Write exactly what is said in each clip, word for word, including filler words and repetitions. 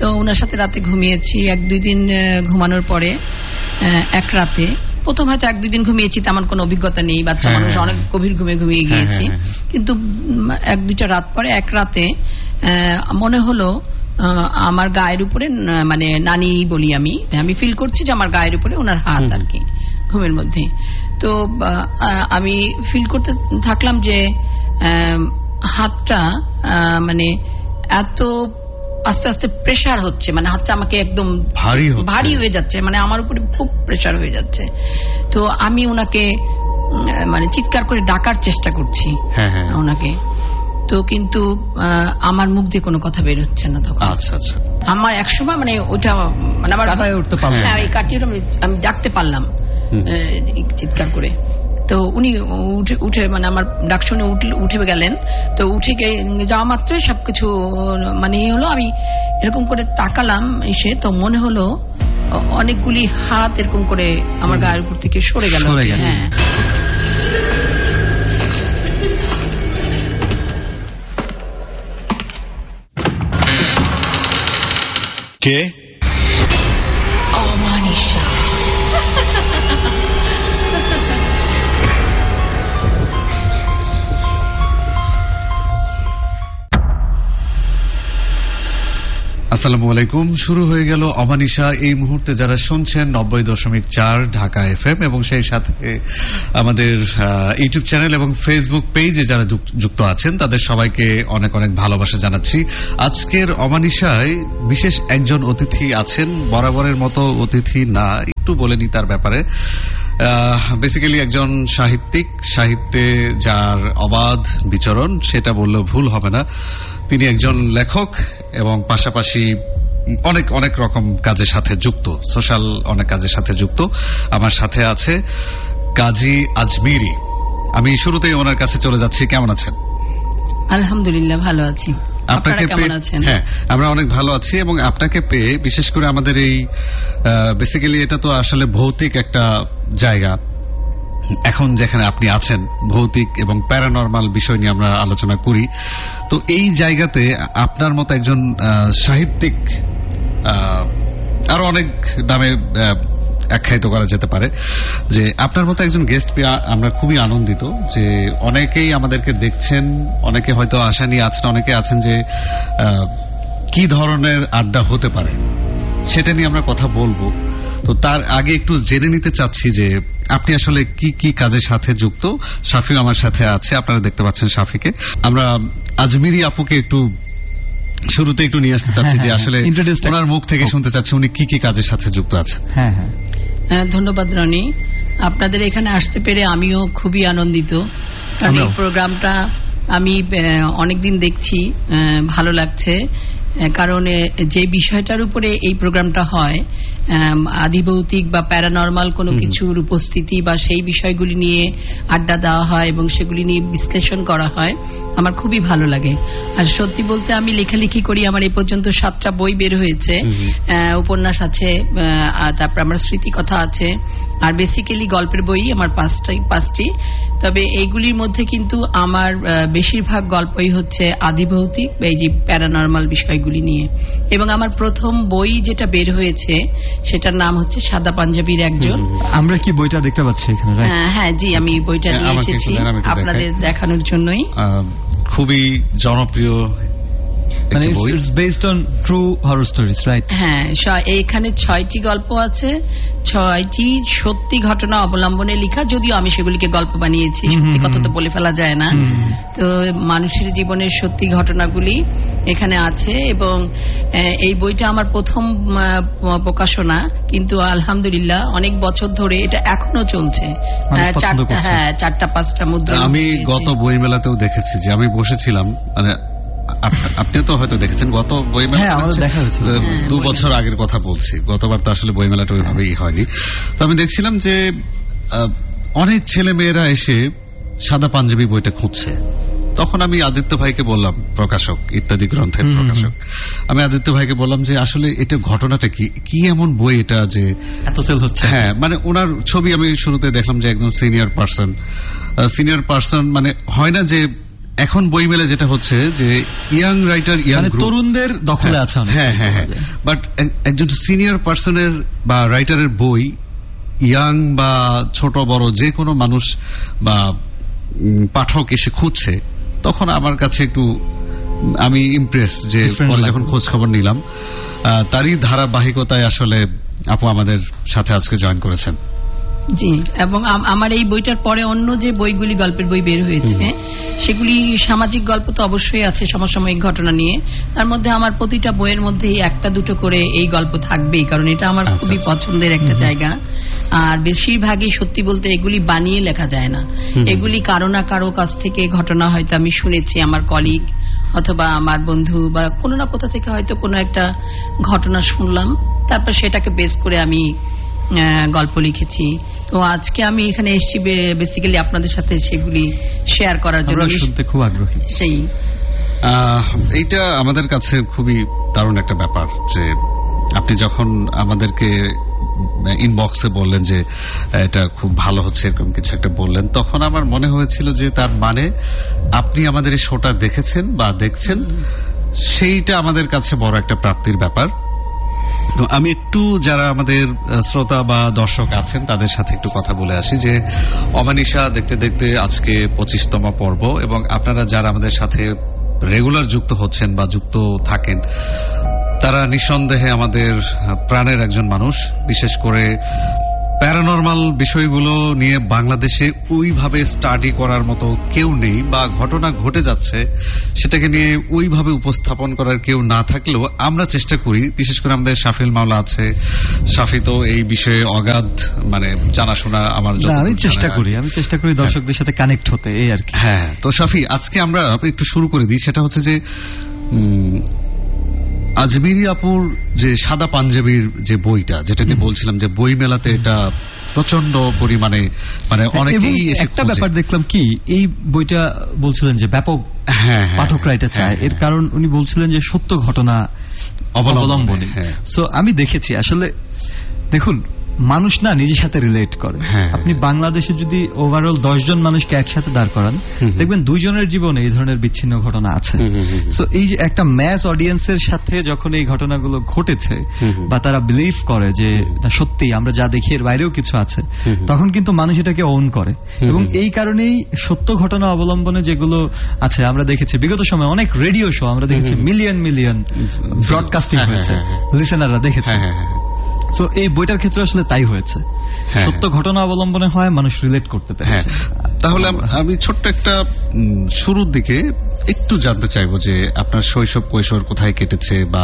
ওনার সাথে রাতে ঘুমিয়েছি। এক দুই দিন ঘুমানোর পরে এক রাতে, প্রথম হয়তো এক দুই দিন ঘুমিয়েছি, তেমন কোনো অভিজ্ঞতা নেই, বাচ্চা মানুষ অনেক গভীর ঘুমে ঘুমিয়ে গিয়েছি, কিন্তু এক দুইটা রাত পরে এক রাতে মনে হলো আমার গায়ের উপরে, মানে নানি বলি আমি, আমি ফিল করছি যে আমার গায়ের উপরে ওনার হাত আর কি ঘুমের মধ্যে। তো আমি ফিল করতে থাকলাম যে হাতটা মানে এত আস্তে আস্তে প্রেসার হচ্ছে, মানে হাতটা আমাকে একদম ভারী হয়ে যাচ্ছে, মানে আমার উপরে খুব প্রেসার হয়ে যাচ্ছে। তো আমি ওনাকে মানে চিৎকার করে ডাকার চেষ্টা করছি ওনাকে, তো কিন্তু আমার মুখ দিয়ে কোনো কথা বের হচ্ছে না তখন। আচ্ছা আচ্ছা। আমার একসময় মানে ওটা মানে আমার উঠতে পারলাম, হ্যাঁ এই কাটিয়ে আমি ডাকতে পারলাম চিৎকার করে। তো উনি উঠে উঠে মানে আমার ডাক শুনে উঠে গেলেন। তো উঠে যাওয়া মাত্রই সবকিছু মানে হলো, আমি এরকম করে তাকালাম এসে, তো মনে হলো অনেকগুলি হাত এরকম করে আমার গায়ের উপর থেকে সরে গেল। হ্যাঁ কে? অমানিশা। আসসালামু আলাইকুম। শুরু হয়ে গেল অমানিশা। এই মুহূর্তে যারা শুনছেন নব্বই দশমিক চার ঢাকা এফ এম এবং সেই সাথে আমাদের ইউটিউব চ্যানেল এবং ফেসবুক পেজে যারা যুক্ত আছেন তাদের সবাইকে অনেক অনেক ভালোবাসা জানাচ্ছি। আজকের অমানিশায় বিশেষ একজন অতিথি আছেন, বরাবরের মতো অতিথি না, একটু বলে নি তার ব্যাপারে। বেসিক্যালি একজন সাহিত্যিক, সাহিত্যে যার অবাধ বিচরণ সেটা বললেও ভুল হবে না। তিনি একজন লেখক এবং পাশাপাশি অনেক অনেক রকম কাজের সাথে যুক্ত, সোশ্যাল অনেক কাজের সাথে যুক্ত। আমার সাথে আছে কাজী আজমিরি। আমি শুরুতেই ওনার কাছে চলে যাচ্ছি। কেমন আছেন? আলহামদুলিল্লাহ ভালো আছি। আপনারা কেমন আছেন? হ্যাঁ আমরা অনেক ভালো আছি, এবং আপনাকে পেয়ে বিশেষ করে আমাদের এই বেসিক্যালি এটা তো আসলে ভৌতিক একটা জায়গা, এখন যেখানে আপনি আছেন ভৌতিক এবং প্যারানরমাল বিষয় নিয়ে আমরা আলোচনা করি। তো এই জায়গাতে আপনার মতো একজন সাহিত্যিক, আরো অনেক নামে আখ্যায়িত করা যেতে পারে, যে আপনার মতো একজন গেস্ট পেয়ে আমরা খুবই আনন্দিত। যে অনেকেই আমাদেরকে দেখছেন, অনেকে হয়তো আশা নিয়ে আছেন, অনেকে আছেন যে কি ধরনের আড্ডা হতে পারে সেটা নিয়ে আমরা কথা বলবো। তো তার আগে একটু জেনে নিতে চাচ্ছি যে আপনি আসলে কি কি কাজের সাথে যুক্ত। শাফি আমার সাথে আছে, আপনারা দেখতে পাচ্ছেন শাফিকে। আমরা আজমিরি আপুকে একটু শুরুতে একটু নিয়ে আসতে চাচ্ছি, যে আসলে ওনার মুখ থেকে শুনতে চাচ্ছি উনি কি কি কাজের সাথে যুক্ত আছেন। হ্যাঁ হ্যাঁ ধন্যবাদ রনি, আপনাদের এখানে আসতে পেরে আমিও খুবই আনন্দিত, কারণ এই প্রোগ্রামটা আমি অনেকদিন দেখছি, ভালো লাগছে। কারণ যে বিষয়টার উপরে এই প্রোগ্রামটা হয়, আদিভৌতিক বা প্যারানরমাল কোনো কিছুর উপস্থিতি বা সেই বিষয়গুলি নিয়ে আড্ডা দেওয়া হয় এবং সেগুলি নিয়ে বিশ্লেষণ করা হয়, আমার খুবই ভালো লাগে। আর সত্যি বলতে আমি লেখালেখি করি, আমার এই পর্যন্ত সাতটা বই বের হয়েছে, উপন্যাস আছে, তারপর আমার স্মৃতিকথা আছে, আর বেসিক্যালি গল্পের বই আমার পাঁচটি পাঁচটি তবে এইগুলির মধ্যে কিন্তু আমার বেশিরভাগ গল্পই হচ্ছে আদিভৌতিক এই যে প্যারানরমাল বিষয়গুলি নিয়ে। এবং আমার প্রথম বই যেটা বের হয়েছে সেটার নাম হচ্ছে সাদা পাঞ্জাবির একজন। আমরা কি বইটা দেখতে পাচ্ছি এখানে? হ্যাঁ জি, আমি বইটা নিয়ে এসেছি আপনাদের দেখানোর জন্যই। খুবই জনপ্রিয়, হ্যাঁ এইখানে ছয়টি গল্প আছে, ছয়টি সত্যি ঘটনা অবলম্বনে লেখা, যদিও আমি সেগুলিকে গল্প বানিয়েছি, সত্যি কথা তো বলে ফেলা যায় না। তো মানুষের জীবনের সত্যি ঘটনাগুলি এখানে আছে, এবং এই বইটা আমার প্রথম প্রকাশনা, কিন্তু আলহামদুলিল্লাহ অনেক বছর ধরে এটা এখনো চলছে। হ্যাঁ চারটা পাঁচটা মুদ্রা আমি গত বই মেলাতেও দেখেছি, যে আমি বসেছিলাম, মানে আপনি তো হয়তো দেখেছেন গত বইমেলা, দু বছর আগের কথা বলছি, গতবার তো আসলে বইমেলাটা ওইভাবেই হয়নি। তো আমি দেখছিলাম যে অনেক ছেলে মেয়েরা এসে সাদা পাঞ্জাবি বইটা খুঁজছে। তখন আমি আদিত্য ভাইকে বললাম, প্রকাশক ইত্যাদি গ্রন্থের প্রকাশক, আমি আদিত্য ভাইকে বললাম যে আসলে এটা ঘটনাটা কি, কি এমন বই এটা যে এত সেল হচ্ছে। হ্যাঁ মানে ওনার ছবি আমি শুরুতে দেখলাম যে একজন সিনিয়র পার্সন, সিনিয়র পার্সন মানে হয় না যে এখন বই মেলে যেটা হচ্ছে যে ইয়াং রাইটার ইয়াং তরুণদের দখলে আছে অনেক। হ্যাঁ হ্যাঁ হ্যাঁ বাট একজন সিনিয়র পার্সনের বা রাইটারের বই ইয়াং বা ছোট বড় যে কোনো মানুষ বা পাঠক এসে খুঁজছে, তখন আমার কাছে একটু আমি ইমপ্রেস যে পরে যখন খোঁজ খবর নিলাম তারই ধারাবাহিকতায় আসলে আপু আমাদের সাথে আজকে জয়েন করেছেন। জি, এবং আমার এই বইটার পরে অন্য যে বইগুলি গল্পের বই বের হয়েছে সেগুলি সামাজিক গল্প তো অবশ্যই আছে, সমসাময়িক ঘটনা নিয়ে। তার মধ্যে আমার প্রতিটা বইয়ের মধ্যেই একটা দুটো করে এই গল্প থাকবেই, কারণ এটা আমার খুবই পছন্দের একটা জায়গা। আর বেশিরভাগই সত্যি বলতে এগুলি বানিয়ে লেখা যায় না, এগুলি কারো না কারো কাছ থেকে ঘটনা হয়তো আমি শুনেছি, আমার কলিগ অথবা আমার বন্ধু বা কোনো না কোথা থেকে হয়তো কোনো একটা ঘটনা শুনলাম, তারপর সেটাকে বেস করে আমি গল্প লিখেছি। তো আজকে আমি এখানে এসেছি বেসিক্যালি আপনাদের সাথে সেগুলি শেয়ার করার জন্য। শুনতে খুব আগ্রহী। সেই এইটা আমাদের কাছে খুবই দারুণ একটা ব্যাপার যে আপনি যখন আমাদেরকে ইনবক্সে বললেন যে এটা খুব ভালো হচ্ছে, এরকম কিছু একটা বললেন, তখন আমার মনে হয়েছিল যে তার মানে আপনি আমাদের এই শোটা দেখেছেন বা দেখছেন, সেইটা আমাদের কাছে বড় একটা প্রাপ্তির ব্যাপার। আমি একটু যারা আমাদের শ্রোতা বা দর্শক আছেন তাদের সাথে একটু কথা বলে আসি যে অমানিশা দেখতে দেখতে আজকে পঁচিশতম পর্ব, এবং আপনারা যারা আমাদের সাথে রেগুলার যুক্ত হচ্ছেন বা যুক্ত থাকেন তারা নিঃসন্দেহে আমাদের প্রাণের একজন মানুষ। বিশেষ করে প্যারানরমাল বিষয়গুলো নিয়ে বাংলাদেশে ওইভাবে স্টাডি করার মতো কেউ নেই, বা ঘটনা ঘটে যাচ্ছে সেটাকে নিয়ে ওইভাবে উপস্থাপন করার কেউ না থাকলেও আমরা চেষ্টা করি। বিশেষ করে আমাদের শাফিল মাওলা আছে, শাফি তো এই বিষয়ে অগাধ মানে জানাশোনা। আমার আমি চেষ্টা করি আমি চেষ্টা করি দর্শকদের সাথে কানেক্ট হতে, এই আর কি। হ্যাঁ, তো শাফি আজকে আমরা একটু শুরু করে দিই। সেটা হচ্ছে যে আজমিরি আপুর যে সাদা পাঞ্জাবির যে বইটা, যেটা নিয়ে বলছিলাম যে বই মেলাতে এটা প্রচন্ড পরিমাণে মানে অনেকেই একটা ব্যাপার দেখলাম কি, এই বইটা বলছিলেন যে ব্যাপক পাঠকরা এটা চায়, এর কারণ উনি বলছিলেন যে সত্য ঘটনা অবলম্বনে। সো আমি দেখেছি আসলে, দেখুন মানুষ না নিজের সাথে রিলেট করে। আপনি বাংলাদেশে যদি ওভারঅল দশ জন মানুষকে একসাথে দাঁড় করান, দেখবেন দুইজনের জীবনে এই ধরনের বিচ্ছিন্ন ঘটনা আছে। সো এই যে একটা ম্যাস অডিয়েন্সের সাথে যখন এই ঘটনাগুলো ঘটেছে বা তারা বিলিভ করে যে সত্যি আমরা যা দেখি এর বাইরেও কিছু আছে, তখন কিন্তু মানুষ এটাকে ওন করে। এবং এই কারণেই সত্য ঘটনা অবলম্বনে যেগুলো আছে, আমরা দেখেছি বিগত সময় অনেক রেডিও শো আমরা দেখেছি মিলিয়ন মিলিয়ন ব্রডকাস্টিং হয়েছে, লিসেনাররা দেখেছে। সো এই বইটার ক্ষেত্রে আসলে তাই হয়েছে, সত্য ঘটনা অবলম্বনে হয়, মানুষ রিলেট করতে পারে। তাহলে আমি ছোট্ট একটা শুরুর দিকে একটু জানতে চাইবো যে আপনার শৈশব কৈশোর কোথায় কেটেছে, বা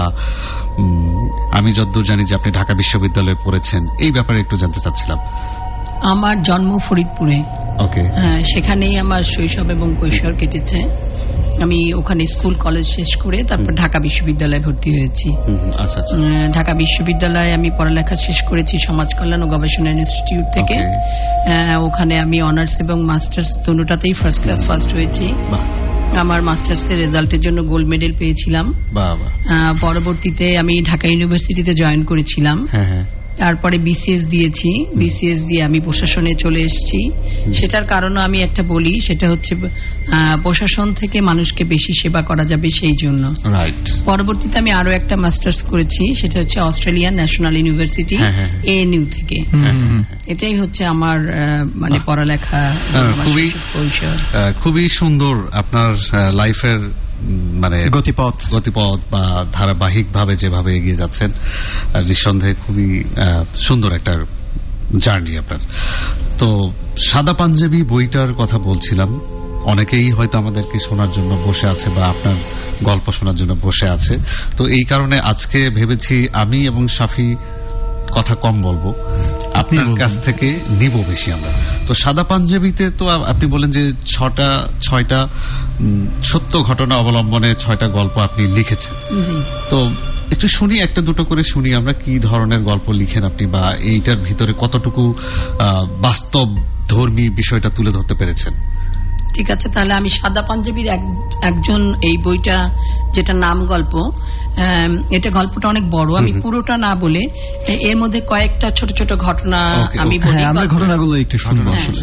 আমি যতদূর জানি যে আপনি ঢাকা বিশ্ববিদ্যালয়ে পড়েছেন, এই ব্যাপারে একটু জানতে চাচ্ছিলাম। আমার জন্ম ফরিদপুরে, ওকে, হ্যাঁ সেখানেই আমার শৈশব এবং কৈশোর কেটেছে। আমি ওখানে স্কুল কলেজ শেষ করে তারপর ঢাকা বিশ্ববিদ্যালয়ে ভর্তি হয়েছি। ঢাকা বিশ্ববিদ্যালয়ে আমি পড়ালেখা শেষ করেছি সমাজ কল্যাণ ও গবেষণা ইনস্টিটিউট থেকে। ওখানে আমি অনার্স এবং মাস্টার্স দুটোটাতেই ফার্স্ট ক্লাস ফার্স্ট হয়েছি। আমার মাস্টার্স এর রেজাল্টের জন্য গোল্ড মেডেল পেয়েছিলাম। পরবর্তীতে আমি ঢাকা ইউনিভার্সিটিতে জয়েন করেছিলাম। তারপরে বিসিএস দিয়েছি, বিসিএস দিয়ে আমি প্রশাসনে চলে এসেছি। সেটার কারণও আমি একটা বলি, সেটা হচ্ছে প্রশাসন থেকে মানুষকে বেশি সেবা করা যাবে সেই জন্য। পরবর্তীতে আমি আরো একটা মাস্টার্স করেছি, সেটা হচ্ছে অস্ট্রেলিয়ান ন্যাশনাল ইউনিভার্সিটি এএনইউ থেকে। এটাই হচ্ছে আমার মানে পড়ালেখা। খুবই খুবই সুন্দর আপনার লাইফের মানে গতিপথ গতিপথ বা ধারাবাহিক ভাবে যেভাবে এগিয়ে যাচ্ছেন, নিঃসন্দেহে খুবই সুন্দর একটা জার্নি আপনার। তো সাদা পাঞ্জাবি বইটার কথা বলছিলাম, অনেকেই হয়তো আমাদেরকে শোনার জন্য বসে আছে বা আপনার গল্প শোনার জন্য বসে আছে। তো এই কারণে আজকে ভেবেছি আমি এবং শাফি কথা কম বলবো, আপনার কাছ থেকে নিব বেশি আমরা। তো সাদা পাঞ্জাবিতে তো আপনি বলেন যে ছটা ছয়টা সত্য ঘটনা অবলম্বনে ছয়টা গল্প আপনি লিখেছেন। তো একটু শুনি, একটা দুটো করে শুনি আমরা, কি ধরনের গল্প লিখেন আপনি, বা এইটার ভিতরে কতটুকু বাস্তব ধর্মী বিষয়টা তুলে ধরতে পেরেছেন। ঠিক আছে, তাহলে আমি সাদা পাঞ্জাবির একজন এই বইটা যেটা নাম গল্প, এটা গল্পটা অনেক বড়, আমি পুরোটা না বলে এর মধ্যে কয়েকটা ছোট ছোট ঘটনা আমি বলি। আমরা ঘটনাগুলো একটু শুনবো।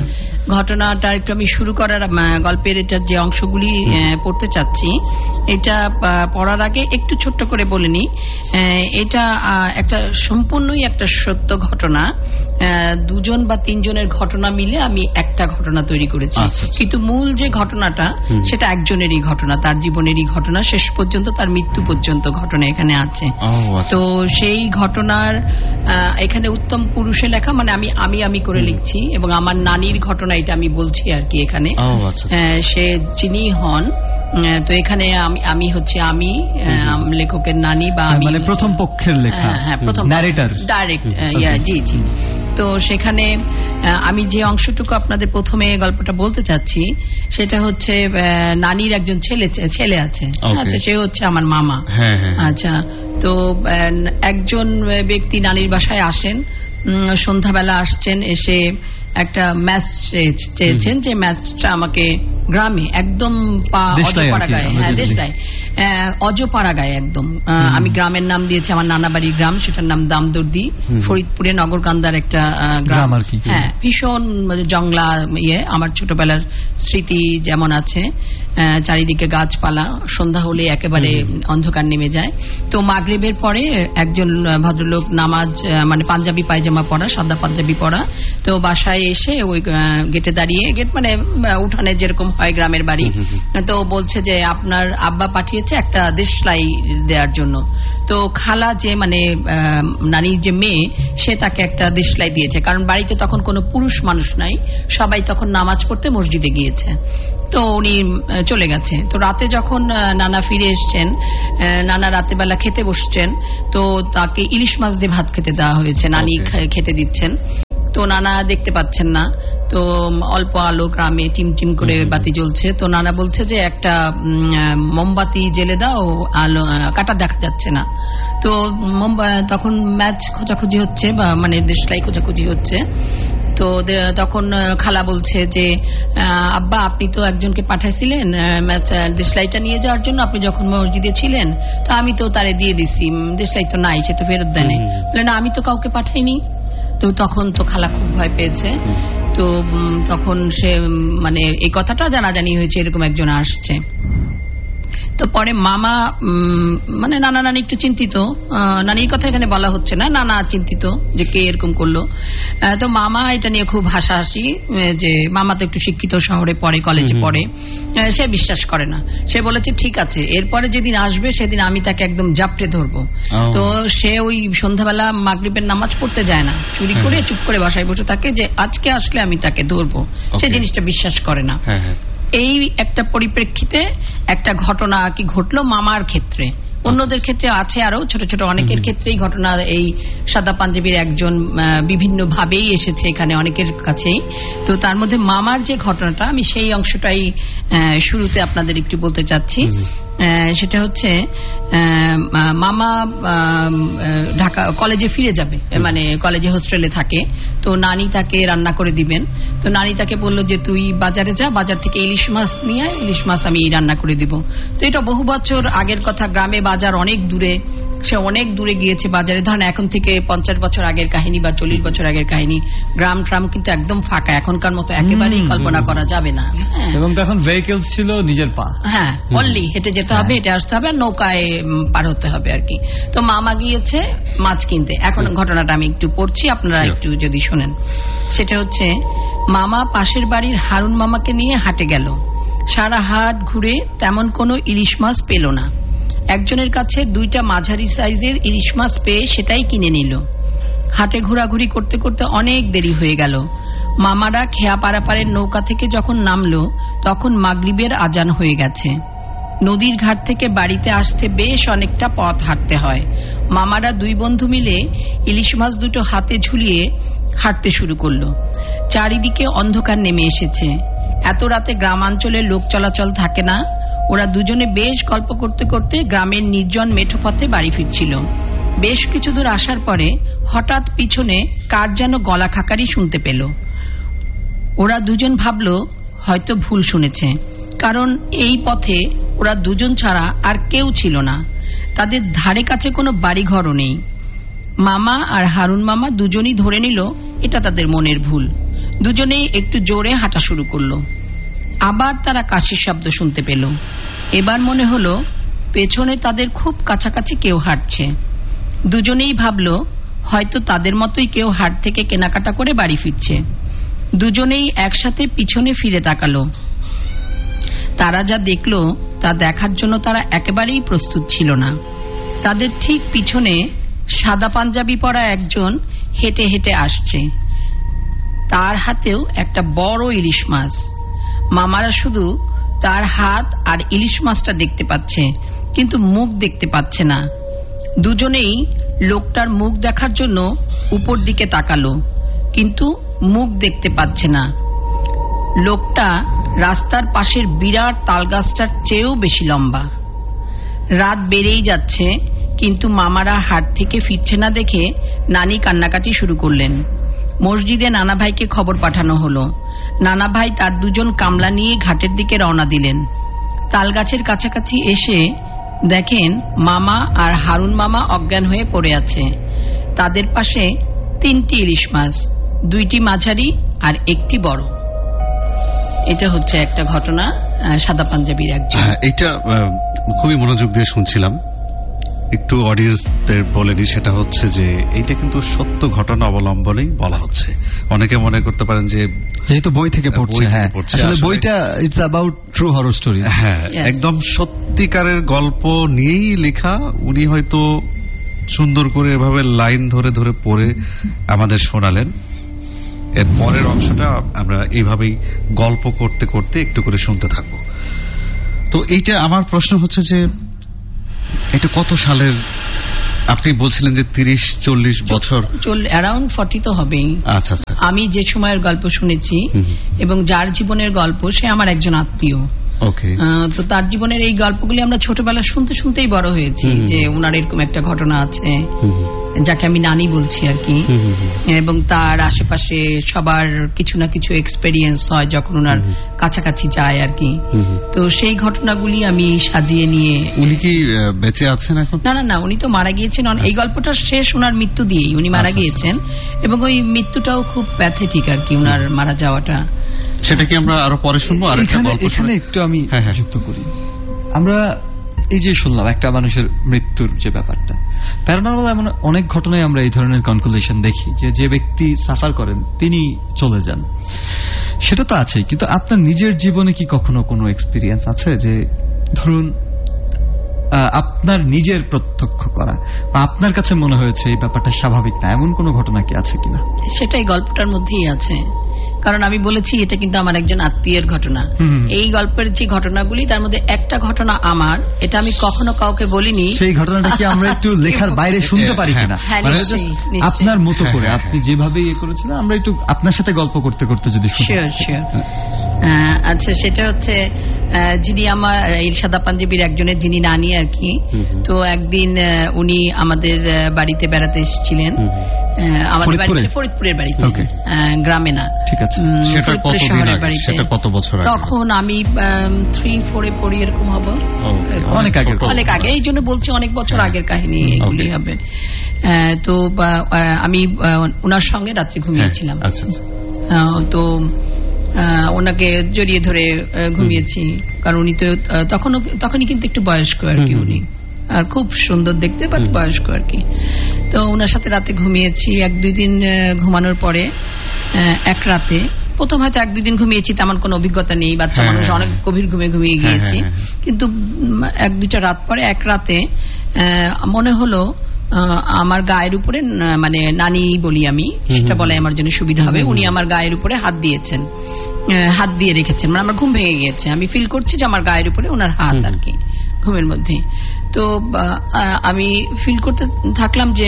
ঘটনাটা একটু আমি শুরু করার গল্পের এটার যে অংশগুলি পড়তে চাচ্ছি, এটা পড়ার আগে একটু ছোট্ট করে বলে নি, এটা একটা সম্পূর্ণই একটা সত্য ঘটনা। দুজন বা তিনজনের ঘটনা মিলে আমি একটা ঘটনা তৈরি করেছি, কিন্তু মূল যে ঘটনাটা সেটা একজনেরই ঘটনা, তার জীবনেরই ঘটনা, শেষ পর্যন্ত তার মৃত্যু পর্যন্ত ঘটনা এখানে আছে। তো সেই ঘটনার এখানে উত্তম পুরুষে লেখা, মানে আমি আমি আমি করে লিখছি এবং আমার নানির ঘটনা এটা আমি বলছি আর কি এখানে। সে যিনি হন, তো এখানে আমি আমি হচ্ছে আমি লেখকের নানি বা আমি, মানে প্রথম পক্ষের লেখা। হ্যাঁ, প্রথম ন্যারেটর ডাইরেক্ট। জি জি। তো সেখানে আমি যে অংশটুকু আপনাদের প্রথমে গল্পটা বলতে চাচ্ছি সেটা হচ্ছে নানির একজন ছেলে ছেলে আছে, আচ্ছা, সে হচ্ছে আমার মামা। আচ্ছা, তো একজন ব্যক্তি নানির বাসায় আসেন, সন্ধ্যাবেলা আসছেন, এসে একটা ম্যাচ চেয়েছেন যে ম্যাচটা আমাকে গ্রামে একদম অজপাড়া গায়ে, হ্যাঁ দেশটায় অজপাড়া গায়ে একদম, আমি গ্রামের নাম দিয়েছি আমার নানা বাড়ির গ্রাম, সেটার নাম দামদর্দি, ফরিদপুরে নগরকান্দার একটা গ্রাম আর কি। হ্যাঁ, ভীষণ জংলা ইয়ে, আমার ছোটবেলার স্মৃতি যেমন আছে, চারিদিকে গাছপালা, সন্ধ্যা হলে একেবারে অন্ধকার নেমে যায়। তো মাগরিবের পরে একজন ভদ্রলোক নামাজ, মানে পাঞ্জাবি পায়জামা পরা, সাদা পাঞ্জাবি পরা, তো বাসায় এসে ওই গেটে দাঁড়িয়ে, গেট মানে উঠানে যেরকম হয় গ্রামের বাড়ি, তো বলছে যে আপনার আব্বা পাঠিয়েছে একটা দেশলাই দেওয়ার জন্য। তো খালা যে মানে নানির যে মেয়ে, সে তাকে একটা দেশলাই দিয়েছে, কারণ বাড়িতে তখন কোনো পুরুষ মানুষ নাই, সবাই তখন নামাজ পড়তে মসজিদে গিয়েছে। তো উনি চলে গেছে। তো রাতে যখন নানা ফিরে এসছেন, নানা রাতে বেলা খেতে বসছেন, তো তাকে ইলিশ মাছ দিয়ে ভাত খেতে দেওয়া হয়েছে, নানি খেতে দিচ্ছেন। তো নানা দেখতে পাচ্ছেন না, তো অল্প আলো, গ্রামে টিম টিম করে বাতি জ্বলছে। তো নানা বলছে যে একটা মোমবাতি জেলে দাও, আলো কাটা দেখা যাচ্ছে না। তো তখন ম্যাচ খোঁজাখুঁজি হচ্ছে, বা মানে দেশলাই খোঁজাখুঁজি হচ্ছে। তো তখন খালা বলছে যে আব্বা, আপনি তো একজনকে পাঠাইছিলেন দেশলাইটা নিয়ে যাওয়ার জন্য, আপনি যখন মসজিদে ছিলেন, তো আমি তো তারে দিয়ে দিছি, দেশলাই তো নাই, সে তো ফেরত দেয় নাই। বলে না, আমি তো কাউকে পাঠাইনি। তো তখন তো খালা খুব ভয় পেয়েছে। তো তখন সে মানে এই কথাটা জানাজানি হয়েছে, এরকম একজন আসছে। তো পরে মামা মানে নানা নানি একটু চিন্তিত, নানির কথা এখানে বলা হচ্ছে না, নানা চিন্তিত যে কে এরকম করলো। তো মামা এটা নিয়ে খুব হাসাহাসি, যে মামা তো একটু শিক্ষিত, শহরে পড়ে, কলেজে পড়ে, সে বিশ্বাস করে না। সে বলেছে ঠিক আছে, এরপরে যেদিন আসবে সেদিন আমি তাকে একদম জাপটে ধরবো। তো সে ওই সন্ধ্যাবেলা মাগরিবের নামাজ পড়তে যায় না, চুরি করে চুপ করে বাসায় বসে থাকে যে আজকে আসলে আমি তাকে ধরবো। সে জিনিসটা বিশ্বাস করে না। এই একটা পরিপ্রেক্ষিতে একটা ঘটনা আর কি ঘটলো মামার ক্ষেত্রে। অন্যদের ক্ষেত্রে আছে আরো ছোট ছোট অনেকের ক্ষেত্রেই ঘটনা এই সাদা পাঞ্জাবির একজন বিভিন্ন ভাবেই এসেছে এখানে অনেকের কাছেই। তো তার মধ্যে মামার যে ঘটনাটা, আমি সেই অংশটাই শুরুতে আপনাদের একটু বলতে চাচ্ছি। সেটা হচ্ছে মামা ঢাকা কলেজে ফিরে যাবে, মানে কলেজে হোস্টেলে থাকে। তো নানি তাকে রান্না করে দিবেন। তো নানি তাকে বললো যে তুই বাজারে যা, বাজার থেকে ইলিশ মাছ নিয়ে আয়, ইলিশ মাছ আমি রান্না করে দিব। তো এটা বহু বছর আগের কথা, গ্রামে বাজার অনেক দূরে, সে অনেক দূরে গিয়েছে বাজারে। ধরেন এখন থেকে পঞ্চাশ বছর আগের কাহিনী বা চল্লিশ বছর আগের কাহিনী। গ্রাম ট্রাম কিন্তু একদম ফাঁকা, এখনকার মতো একেবারেই কল্পনা করা যাবে না। এবং তখন ভেহিকলস ছিল নিজের পা, হ্যাঁ অনলি হেঁটে যেতে হবে, হেঁটে আসতে হবে, নৌকায় পার হতে হবে আর কি। তো মামা গিয়েছে মাছ কিনতে। এখন ঘটনাটা আমি একটু পড়ছি, আপনারা একটু যদি শোনেন। সেটা হচ্ছে মামা পাশের বাড়ির হারুন মামাকে নিয়ে হাটে গেল। সারা হাট ঘুরে তেমন কোনো ইলিশ মাছ পেল না। একজনের কাছে দুইটা মাঝারি সাইজের ইলিশ মাছ পেয়ে সেটাই কিনে নিল। হাটে ঘোরাঘুরি করতে করতে অনেক দেরি হয়ে গেল। মামারা খেয়া পারাপারের নৌকা থেকে যখন নামলো তখন মাগরিবের আজান হয়ে গেছে। নদীর ঘাট থেকে বাড়িতে আসতে বেশ অনেকটা পথ হাঁটতে হয়। মামারা দুই বন্ধু মিলে ইলিশ মাছ দুটো হাতে ঝুলিয়ে হাঁটতে শুরু করলো। চারিদিকে অন্ধকার নেমে এসেছে। এত রাতে গ্রামাঞ্চলে লোক চলাচল থাকে না। ওরা দুজনে বেশ গল্প করতে করতে গ্রামের নির্জন মেঠো পথে বাড়ি ফিরছিল। বেশ কিছু দূর আসার পরে হঠাৎ পিছনে কার যেন গলা খাকারি শুনতে পেল। ওরা দুজন ভাবল হয়তো ভুল শুনেছে, কারণ এই পথে ওরা দুজন ছাড়া আর কেউ ছিল না। তাদের ধারে কাছে কোনো বাড়িঘরও নেই। মামা আর হারুন মামা দুজনই ধরে নিল এটা তাদের মনের ভুল। দুজনেই একটু জোরে হাঁটা শুরু করলো। আবার তারা কাশির শব্দ শুনতে পেল। এবার মনে হলো পেছনে তাদের খুব কাছাকাছি কেউ হাঁটছে। দুজনেই ভাবলো হয়তো তাদের মতোই কেউ হাট থেকে কেনাকাটা করে বাড়ি ফিরছে। দুজনেই একসাথে পিছনে ফিরে তাকালো। তারা যা দেখলো তা দেখার জন্য তারা একেবারেই প্রস্তুত ছিল না। তাদের ঠিক পিছনে সাদা পাঞ্জাবি পরা একজন হেঁটে হেঁটে আসছে। তার হাতেও একটা বড় ইলিশ মাছ। মামারা শুধু তার হাত আর ইলিশ মাছটা দেখতে পাচ্ছে, কিন্তু মুখ দেখতে পাচ্ছে না। দুজনেই লোকটার মুখ দেখার জন্য উপর দিকে তাকালো, কিন্তু মুখ দেখতে পাচ্ছে না। লোকটা রাস্তার পাশের বিরাট তালগাছটার চেয়েও বেশি লম্বা। রাত বেড়েই যাচ্ছে, কিন্তু মামারা হাট থেকে ফিরছে না দেখে নানি কান্নাকাটি শুরু করলেন। মসজিদে নানা ভাইকে খবর পাঠানো হলো। নানা ভাই তার দুজন কামলা নিয়ে ঘাটের দিকে রওনা দিলেন। তালগাছের কাছাকাছি এসে দেখেন মামা আর হারুন মামা অজ্ঞান হয়ে পড়ে আছে। তাদের পাশে তিনটি ইলিশ মাছ, দুইটি মাঝারি আর একটি বড়। এটা হচ্ছে একটা ঘটনা সাদা পাঞ্জাবির একজন। এটা খুবই মনোযোগ দিয়ে শুনছিলাম। একটু অডিয়েন্সদের বলেনি, সেটা হচ্ছে যে এইটা কিন্তু সত্য ঘটনা অবলম্বনেই বলা হচ্ছে। অনেকে মনে করতে পারেন যে যেহেতু বই থেকে পড়ছে, হ্যাঁ আসলে বইটা it's about true horror story. হ্যাঁ, একদম সত্যিকারের গল্প নিয়েই লেখা। উনি হয়তো সুন্দর করে এভাবে লাইন ধরে ধরে পড়ে আমাদের শোনালেন। এর পরের অংশটা আমরা এইভাবেই গল্প করতে করতে একটু করে শুনতে থাকবো। তো এইটা আমার প্রশ্ন হচ্ছে যে এটা কত সালের? আপনি বলছিলেন যে তিরিশ চল্লিশ বছর, অ্যারাউন্ড ফর্টি তো হবেই। আচ্ছা আচ্ছা। আমি যে সময়ের গল্প শুনেছি এবং যার জীবনের গল্প, সে আমার একজন আত্মীয়। ওকে। তো তার জীবনের এই গল্পগুলি আমরা ছোটবেলা শুনতে শুনতেই বড় হয়েছি, যে ওনার এরকম একটা ঘটনা আছে যাকে আমি নানি বলছি আর কি, এবং তার আশেপাশে সবার কিছু না কিছু এক্সপেরিয়েন্স হয় যখন ওনার কাছাকাছি যায় আর কি। তো সেই ঘটনাগুলি আমি সাজিয়ে নিয়ে। উনি কি বেঁচে আছেন এখন? না না না, উনি তো মারা গিয়েছেন। এই গল্পটা শেষ ওনার মৃত্যু দিয়েই, উনি মারা গিয়েছেন, এবং ওই মৃত্যুটাও খুব প্যাথেটিক আর কি, ওনার মারা যাওয়াটা। সেটা কি আমরা আরো পরে শুনবো? আর এখানে একটু আমি যুক্ত করি। আমরা এই যে শুনলাম একটা মানুষের মৃত্যুর যে ব্যাপারটা, প্যারানরমাল এমন অনেক ঘটনায় আমরা এই ধরনের কনক্লুশন দেখি যে যে ব্যক্তি সাফার করেন তিনি চলে যান, সেটা তো আছেই। কিন্তু আপনার নিজের জীবনে কি কখনো কোনো এক্সপিরিয়েন্স আছে যে ধরুন আপনার নিজের প্রত্যক্ষ করা বা আপনার কাছে মনে হয়েছে এই ব্যাপারটা স্বাভাবিক না, এমন কোনো ঘটনা কি আছে কিনা? সেটাই গল্পটার মধ্যেই আছে, কারণ আমি বলেছি এটা কিন্তু আমার একজন আত্মীয়ের ঘটনা। এই গল্পের যে ঘটনাগুলি, তার মধ্যে একটা ঘটনা আমার, এটা আমি কখনো কাউকে বলিনি। সেই ঘটনাটা কি আমরা একটু লেখার বাইরে শুনতে পারি কিনা? আপনার মতো করে আপনি যেভাবে ইয়ে করেছিলেন, আমরা একটু আপনার সাথে গল্প করতে করতে যদি শুনি। Sure sure. আচ্ছা, সেটা হচ্ছে যিনি আমার এই সাদা পাঞ্জাবির একজনের যিনি নানি আর কি। তো একদিন উনি আমাদের বাড়িতে বেড়াতে এসেছিলেন, আমাদের বাড়িতে ফরিদপুরের বাড়িতে, গ্রামে না, শহরের বাড়িতে। তখন আমি থ্রি ফোরে পড়ি, এরকম হবো, অনেক আগে অনেক আগে এই জন্য বলছি অনেক বছর আগের কাহিনী এগুলি হবে। তো আমি ওনার সঙ্গে রাত্রে ঘুমিয়েছিলাম। তো ওনাকে জড়িয়ে ধরে ঘুমিয়েছি, কারণ উনি তো তখন তখনই কিন্তু একটু বয়স্ক আর কি, উনি আর খুব সুন্দর দেখতে, বাট বয়স্ক আর কি। তো ওনার সাথে রাতে ঘুমিয়েছি। এক দুই দিন ঘুমানোর পরে এক রাতে, প্রথম হয়তো এক দুই দিন ঘুমিয়েছি, তেমন কোনো অভিজ্ঞতা নেই, বাচ্চা মানুষ অনেক গভীর ঘুমে ঘুমিয়ে গিয়েছি। কিন্তু এক দুইটা রাত পরে এক রাতে মনে হলো আমার গায়ের উপরে, মানে নানি বলি আমি, সেটা বলে আমার জন্য সুবিধা হবে, উনি আমার গায়ের উপরে হাত দিয়েছেন, হাত দিয়ে রেখেছেন। মানে আমার ঘুম ভেঙে গিয়েছে, আমি ফিল করছি যে আমার গায়ের উপরে ওনার হাত আর কি, ঘুমের মধ্যে। তো আমি ফিল করতে থাকলাম যে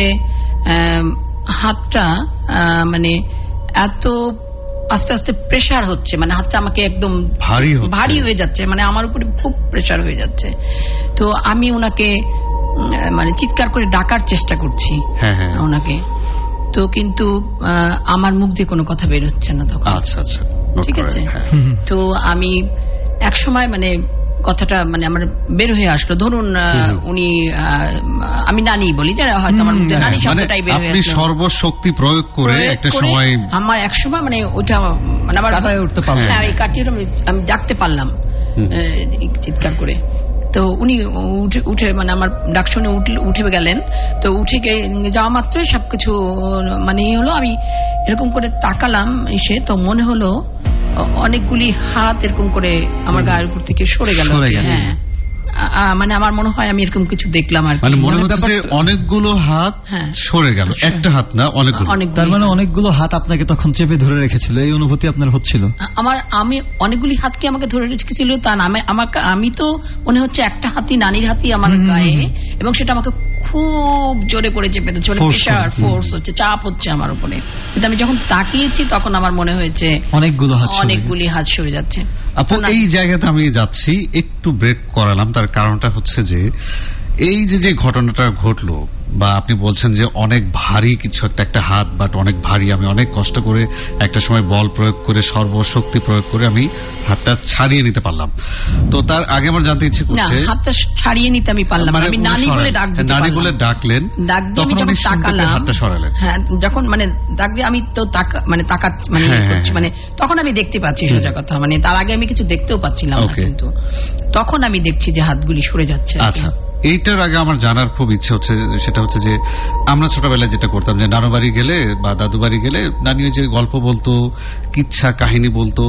হাতটা মানে এত আস্তে আস্তে প্রেসার হচ্ছে, মানে হাতটা আমাকে একদম ভারী হয়ে যাচ্ছে, মানে আমার উপরে খুব প্রেসার হয়ে যাচ্ছে। তো আমি ওনাকে মানে চিৎকার করে ডাকার চেষ্টা করছি ওনাকে, তো কিন্তু আমার মুখ দিয়ে কোনো কথা বের হচ্ছে না তখন। আচ্ছা আচ্ছা, ঠিক আছে। তো আমি এক সময় মানে কথাটা মানে আমার বের হয়ে আসলো। ধরুন উনি, আমি নানি বলি, যারা হয়তো আমার মধ্যে নানি শব্দটাই বের হয়ে আসলো। সর্বশক্তি প্রয়োগ করে একটা সময়, আমার এক সময় মানে ওটা মানে আমার উঠতে পারলাম, হ্যাঁ কাটিয়ে আমি ডাকতে পারলাম চিৎকার করে। তো উনি উঠে উঠে মানে আমার ডাক শুনে উঠে গেলেন। তো উঠে যাওয়া মাত্রই সবকিছু মানে হলো, আমি এরকম করে তাকালাম এসে, তো মনে হলো অনেকগুলি হাত এরকম করে আমার গায়ের উপর থেকে সরে গেল। হ্যাঁ মানে আমার মনে হয় আমি এরকম কিছু দেখলাম আর মানে মনে হচ্ছে যে অনেকগুলো হাত সরে গেল, একটা হাত না অনেকগুলো। তার মানে অনেকগুলো হাত আপনাকে তখন চেপে ধরে রেখেছিল, এই অনুভূতি আপনার হচ্ছিল? আমার আমি অনেকগুলি হাতকে আমাকে ধরে রেখেছিল তা না, আমাকে আমি তো মনে হচ্ছে একটা হাতই নানির হাতই আমার গায়ে, এবং সেটা আমাকে খুব জোরে করে চেপে দিচ্ছে, প্রেসার ফোর্স হচ্ছে, চাপ হচ্ছে আমার উপরে। কিন্তু আমি যখন তাকিয়েছি তখন আমার মনে হয়েছে অনেকগুলো হাত অনেকগুলি হাত সরে যাচ্ছে। আপু এই জায়গাতে আমি যাচ্ছি, একটু ব্রেক করালাম। তার কারণটা হচ্ছে যে এই যে যে ঘটনাটা ঘটলো, বা আপনি বলছেন যে অনেক ভারী কিছু একটা একটা হাত, বাট অনেক ভারী, আমি অনেক কষ্ট করে একটা সময় বল প্রয়োগ করে সর্বশক্তি প্রয়োগ করে আমি হাতটা ছাড়িয়ে নিতে পারলাম। তো তার আগে আমার জানতে ইচ্ছে করছে, হাতটা ছাড়িয়ে নিতে আমি পারলাম, আমি নানি বলে ডাক দিতে নানি বলে ডাকলেন, ডাক দিয়ে আমি যখন তাকালাম, হাতটা সরালেন। হ্যাঁ যখন মানে ডাক দিয়ে আমি তো তাকা মানে তাকা মানে মানে তখন আমি দেখতে পাচ্ছি সোজা কথা, মানে তার আগে আমি কিছু দেখতেও পাচ্ছিলাম না, কিন্তু তখন আমি দেখছি যে হাতগুলি সরে যাচ্ছে। আচ্ছা, এইটার আগে আমার জানার খুব ইচ্ছে হচ্ছে, সেটা হচ্ছে যে আমরা ছোটবেলায় যেটা করতাম যে নানু বাড়ি গেলে বা দাদু বাড়ি গেলে নানি ওই যে গল্প বলতো, কিচ্ছা কাহিনী বলতো,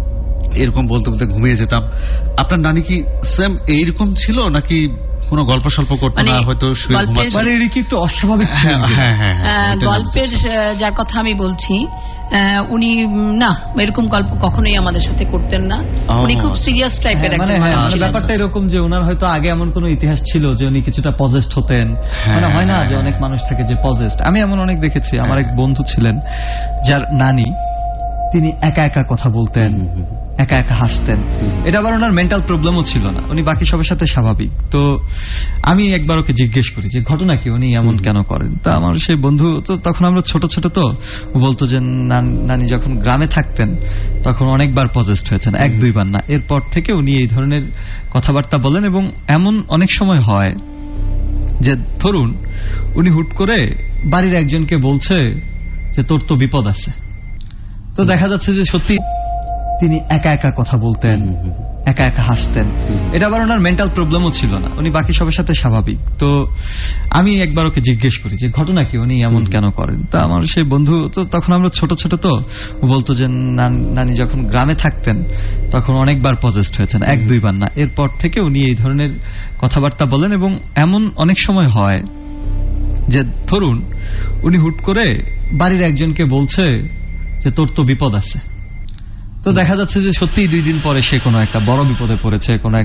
এরকম বলতে বলতে ঘুমিয়ে যেতাম। আপনার নানি কি সেম এইরকম ছিল, নাকি কোনো গল্প স্বল্প করতো না, হয়তো শুয়ে ঘুমাতো? মানে কি একটু অস্বাভাবিক? হ্যাঁ হ্যাঁ হ্যাঁ, গল্পের যার কথা আমি বলছি উনি না এরকম গল্প কখনোই আমাদের সাথে করতেন না, উনি খুব সিরিয়াস টাইপের একজন মানুষ। ব্যাপারটা এরকম যে ওনার হয়তো আগে এমন কোন ইতিহাস ছিল যে উনি কিছুটা পজেসড হতেন, মানে হয় না যে অনেক মানুষ থাকে যে পজেসড। আমি এমন অনেক দেখেছি, আমার এক বন্ধু ছিলেন যার নানি, তিনি একা একা কথা বলতেন, একা একা হাসতেন। এটা আবার ওনার মেন্টাল প্রবলেমও ছিল না, উনি বাকি সবার সাথে স্বাভাবিক। তো আমি একবার ওকে জিজ্ঞেস করি যে ঘটনা কি, উনি এমন কেন করেন? তা আমার সেই বন্ধু, তো তখন আমরা ছোট ছোট, তো বলতো যে নানি যখন গ্রামে থাকতেন তখন অনেকবার পজেসড হয়েছেন, এক দুইবার না, এরপর থেকে উনি এই ধরনের কথাবার্তা বলেন। এবং এমন অনেক সময় হয় যে ধরুন উনি হুট করে বাড়ির একজনকে বলছে যে তোর তো বিপদ আছে, তো দেখা যাচ্ছে যে সত্যি তিনি একা একা কথা বলতেন, একা একা হাসতেন। এটা আবার ওনার মেন্টাল প্রবলেমও ছিল না, উনি বাকি সবার সাথে স্বাভাবিক। তো আমি একবার ওকে জিজ্ঞেস করি যে ঘটনা কি, উনি এমন কেন করেন? তা আমার সেই বন্ধু, তো তখন আমরা ছোট ছোট, তো বলতো যে নানি যখন গ্রামে থাকতেন তখন অনেকবার পজেসড হয়েছেন, এক দুইবার না, এরপর থেকে উনি এই ধরনের কথাবার্তা বলেন। এবং এমন অনেক সময় হয় যে ধরুন উনি হুট করে বাড়ির একজনকে বলছে যে তোর তো বিপদ আছে, তো দেখা যাচ্ছে যে সত্যিই দুই দিন পরে সে কোনো একটা বড় বিপদে পড়েছে, কোনো